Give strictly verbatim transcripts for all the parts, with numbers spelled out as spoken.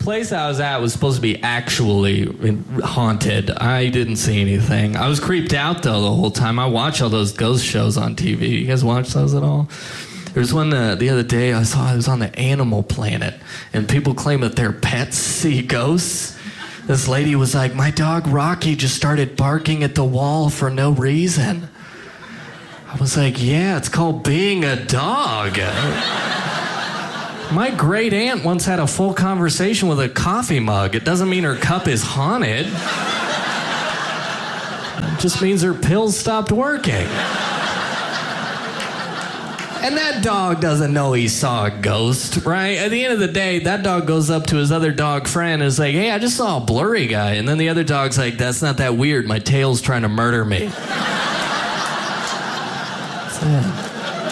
place I was at was supposed to be actually haunted. I didn't see anything. I was creeped out, though, the whole time. I watch all those ghost shows on T V. You guys watch those at all? There was one uh, the other day I saw. It was on the Animal Planet, and people claim that their pets see ghosts. This lady was like, my dog Rocky just started barking at the wall for no reason. I was like, yeah, it's called being a dog. My great aunt once had a full conversation with a coffee mug. It doesn't mean her cup is haunted. It just means her pills stopped working. And that dog doesn't know he saw a ghost, right? At the end of the day, that dog goes up to his other dog friend and is like, hey, I just saw a blurry guy. And then the other dog's like, that's not that weird. My tail's trying to murder me. Sad.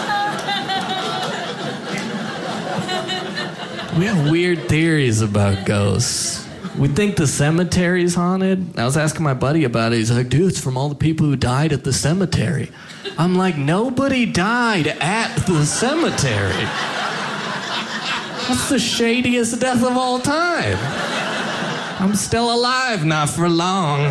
We have weird theories about ghosts. We think the cemetery's haunted. I was asking my buddy about it. He's like, dude, it's from all the people who died at the cemetery. I'm like, nobody died at the cemetery. That's the shadiest death of all time. I'm still alive, not for long.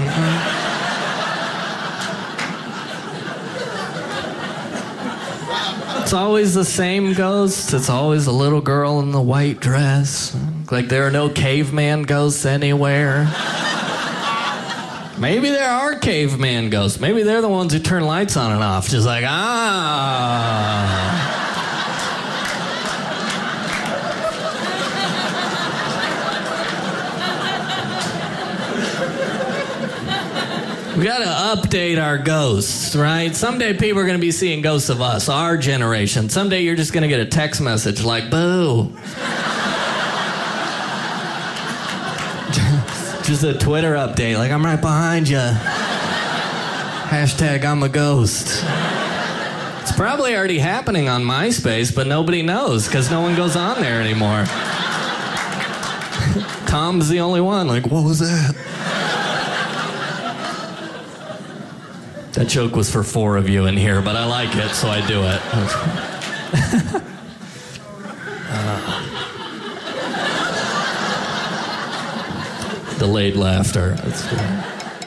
It's always the same ghost. It's always a little girl in the white dress. Like there are no caveman ghosts anywhere. Maybe there are caveman ghosts. Maybe they're the ones who turn lights on and off. Just like, ah. We gotta update our ghosts, right? Someday people are gonna be seeing ghosts of us, our generation. Someday you're just gonna get a text message like, boo. Just a Twitter update, like, I'm right behind you. Hashtag I'm a ghost. It's probably already happening on MySpace, but nobody knows because no one goes on there anymore. Tom's the only one, like, what was that? That joke was for four of you in here, but I like it, so I do it. uh, delayed laughter. That's cool.